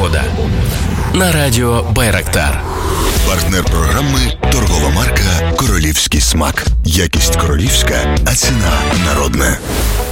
Свобода» на радіо Байрактар. Партнер програми – торгова марка «Королівський смак». Якість королівська, а ціна народна.